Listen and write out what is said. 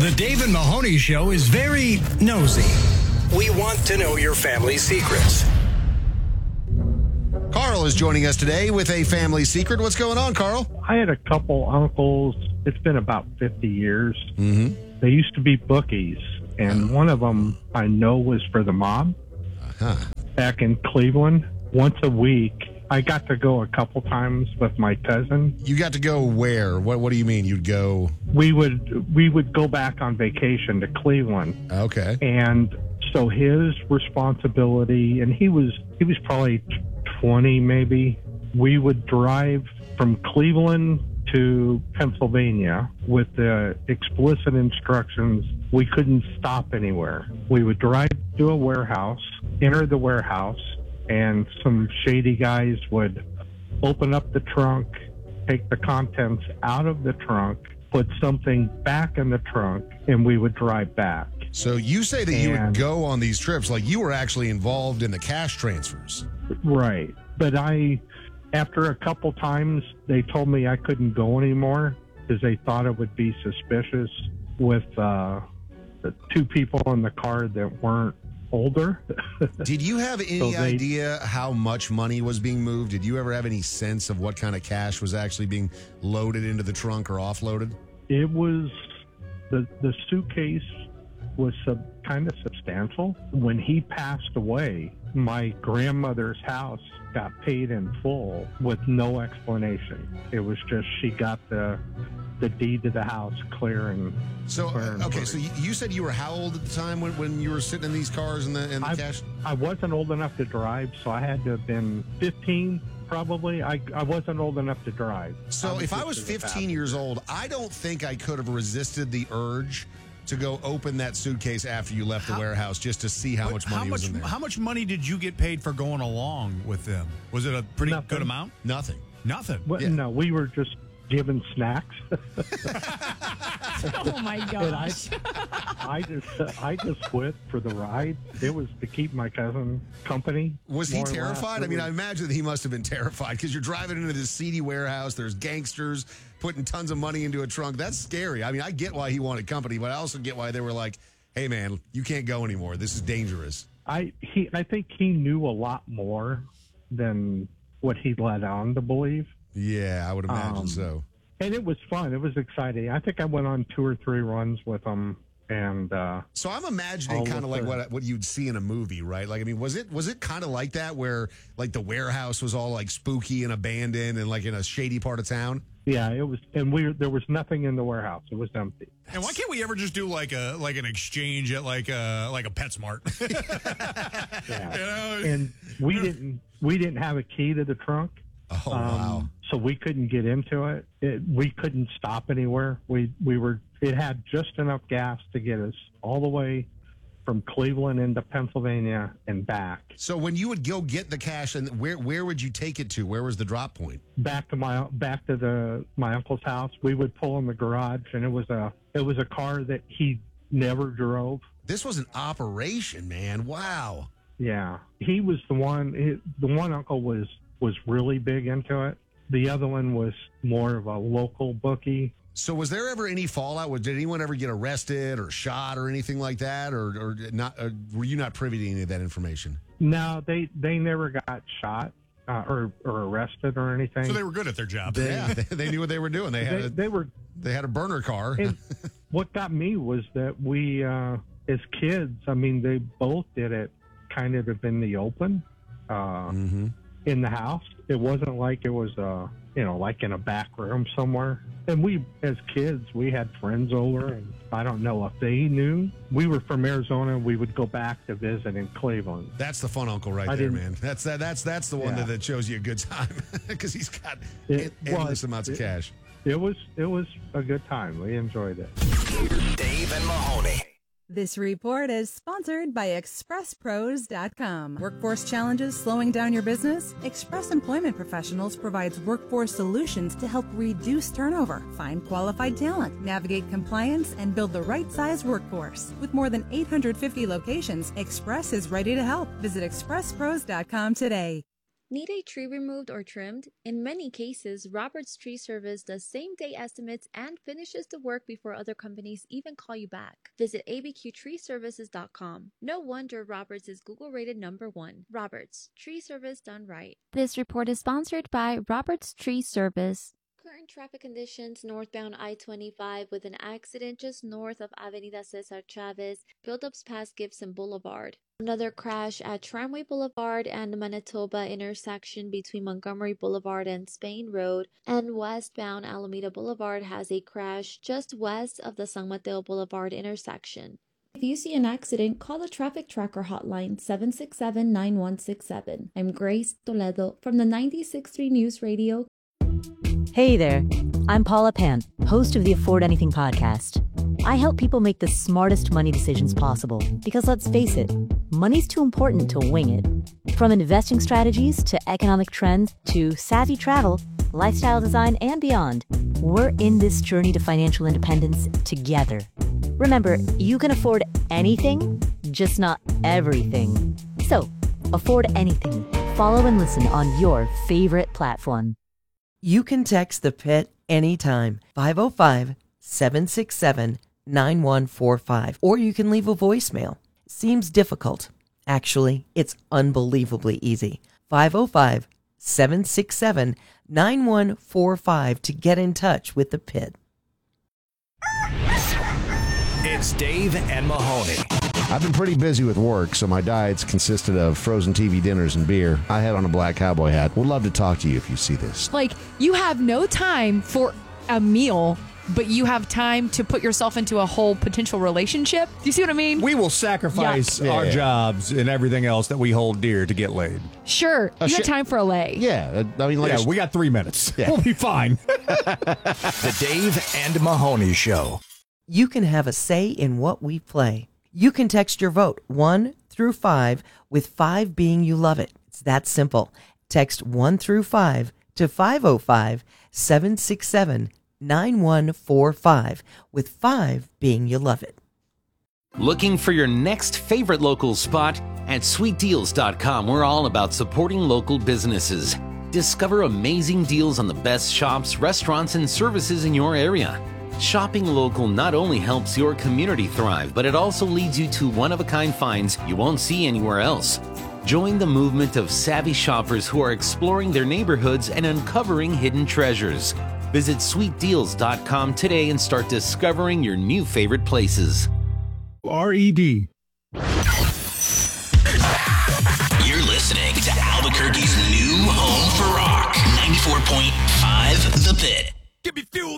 The Dave and Mahoney Show is very nosy. We want to know your family's secrets. Carl is joining us today with a family secret. What's going on, Carl? I had a couple uncles. It's been about 50 years. Mm-hmm. They used to be bookies, and one of them I know was for the mob. Back in Cleveland, once a week. I got to go a couple times with my cousin. You got to go where? What do you mean you'd go? We would go back on vacation to Cleveland. Okay. And so his responsibility, and he was probably 20 maybe. We would drive from Cleveland to Pennsylvania with the explicit instructions we couldn't stop anywhere. We would drive to a warehouse, enter the warehouse, and some shady guys would open up the trunk, take the contents out of the trunk, put something back in the trunk, and we would drive back. So you say that you would go on these trips like you were actually involved in the cash transfers. Right. But after a couple times, they told me I couldn't go anymore because they thought it would be suspicious with the two people in the car that weren't older. Did you have any idea how much money was being moved? Did you ever have any sense of what kind of cash was actually being loaded into the trunk or offloaded? It was, the suitcase was kind of substantial. When he passed away, my grandmother's house got paid in full with no explanation. It was just she got the deed to the house clear and so okay. So you said you were how old at the time when you were sitting in these cars and the cash? I wasn't old enough to drive, so I had to have been 15 probably. I wasn't old enough to drive. So if I was 15 years old, I don't think I could have resisted the urge to go open that suitcase after you left the warehouse just to see how much money was in there. How much money did you get paid for going along with them? Was it a pretty good amount? Nothing. Well, yeah. No, we were just given snacks. Oh my gosh! And I just went for the ride. It was to keep my cousin company. Was he terrified? I mean, I imagine that he must have been terrified because you're driving into this seedy warehouse. There's gangsters putting tons of money into a trunk. That's scary. I mean, I get why he wanted company, but I also get why they were like, "Hey, man, you can't go anymore. This is dangerous." I think he knew a lot more than what he led on to believe. Yeah, I would imagine so. And it was fun. It was exciting. I think I went on 2 or 3 runs with him. And so I'm imagining kind of like what you'd see in a movie, right? Like, I mean, was it kind of like that where like the warehouse was all like spooky and abandoned and like in a shady part of town? Yeah, it was. And there was nothing in the warehouse. It was empty. And why can't we ever just do like an exchange at like a PetSmart? Yeah. You know? And we didn't have a key to the trunk. Oh, wow. So we couldn't get into it. We couldn't stop anywhere. It had just enough gas to get us all the way from Cleveland into Pennsylvania and back. So when you would go get the cash, and where would you take it to? Where was the drop point? Back to my uncle's house. We would pull in the garage, and it was a car that he never drove. This was an operation, man. Wow. Yeah, he was the one. The one uncle was really big into it. The other one was more of a local bookie. So was there ever any fallout? Did anyone ever get arrested or shot or anything like that? Or not? Were you not privy to any of that information? No, they never got shot or arrested or anything. So they were good at their job. They knew what they were doing. They had a burner car. And what got me was that we, as kids, I mean, they both did it kind of in the open. In the house. It wasn't like it was, like in a back room somewhere. And we, as kids, we had friends over, and I don't know if they knew. We were from Arizona. We would go back to visit in Cleveland. That's the fun uncle right there, man. That's the one that shows you a good time because he's got endless amounts of cash. It was a good time. We enjoyed it. Dave and Mahoney. This report is sponsored by ExpressPros.com. Workforce challenges slowing down your business? Express Employment Professionals provides workforce solutions to help reduce turnover, find qualified talent, navigate compliance, and build the right size workforce. With more than 850 locations, Express is ready to help. Visit ExpressPros.com today. Need a tree removed or trimmed? In many cases, Roberts Tree Service does same-day estimates and finishes the work before other companies even call you back. Visit abqtreeservices.com. No wonder Roberts is Google-rated #1. Roberts, tree service done right. This report is sponsored by Roberts Tree Service. Current traffic conditions northbound I-25 with an accident just north of Avenida Cesar Chavez, buildups past Gibson Boulevard. Another crash at Tramway Boulevard and Manitoba intersection between Montgomery Boulevard and Spain Road, and westbound Alameda Boulevard has a crash just west of the San Mateo Boulevard intersection. If you see an accident, call the Traffic Tracker hotline 767-9167. I'm Grace Toledo from the 96.3 News Radio. Hey there, I'm Paula Pant, host of the Afford Anything podcast. I help people make the smartest money decisions possible because, let's face it, money's too important to wing it. From investing strategies to economic trends to savvy travel, lifestyle design, and beyond, we're in this journey to financial independence together. Remember, you can afford anything, just not everything. So, afford anything. Follow and listen on your favorite platform. You can text the Pit anytime, 505-767-9145, or you can leave a voicemail. Seems difficult. Actually, it's unbelievably easy. 505-767-9145 to get in touch with the Pit. It's Dave and Mahoney. I've been pretty busy with work, so my diet's consisted of frozen TV dinners and beer. I had on a black cowboy hat. Would love to talk to you if you see this. Like, you have no time for a meal, but you have time to put yourself into a whole potential relationship. Do you see what I mean? We will sacrifice our jobs and everything else that we hold dear to get laid. Sure. You have time for a lay. Yeah. I mean, like we got 3 minutes. Yeah. We'll be fine. The Dave and Mahoney Show. You can have a say in what we play. You can text your vote 1 through 5, with 5 being you love it. It's that simple. Text 1 through 5 to 505-767-9145, with 5 being you love it. Looking for your next favorite local spot? At sweetdeals.com, we're all about supporting local businesses. Discover amazing deals on the best shops, restaurants, and services in your area. Shopping local not only helps your community thrive, but it also leads you to one-of-a-kind finds you won't see anywhere else. Join the movement of savvy shoppers who are exploring their neighborhoods and uncovering hidden treasures. Visit sweetdeals.com today and start discovering your new favorite places. R-E-D. You're listening to Albuquerque's new home for rock, 94.5 The Pit. Give me fuel.